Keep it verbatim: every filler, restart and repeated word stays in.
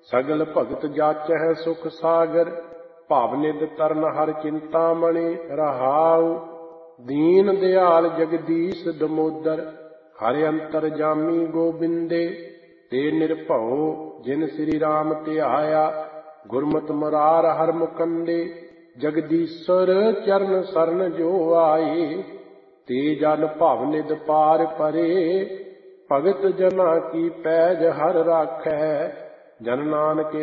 ਸਗਲ ਭਗਤ ਜਾਚਹਿ ਸੁਖ ਸਾਗਰ। ਭਵ ਨਿਧ ਤਰਨ ਹਰ ਚਿੰਤਾਮਣਿ ਰਹਾਉ। ਦੀਨ ਦਿਆਲ ਜਗਦੀਸ਼ ਦਮੋਦਰ। ਹਰਿ ਅੰਤਰਜਾਮੀ ਗੋਬਿੰਦੇ। ਤੇ ਨਿਰਭਉ ਜਿਨ ਸ੍ਰੀ ਰਾਮ ਧਿਆਇਆ। ਗੁਰਮਤਿ ਮੁਰਾਰ ਹਰਿ ਮੁਕੰਦੇ। ਜਗਦੀਸ਼ਰ ਚਰਨ ਸਰਨ ਜੋ ਆਏ। ਤੇ ਜਨ ਭਵ ਨਿਧ ਪਾਰ ਪਰੇ। ਭਗਤ ਜਨਾ ਕੀ ਪੈਜ ਹਰਿ ਰਾਖੈ। ਜਨ ਨਾਨਕ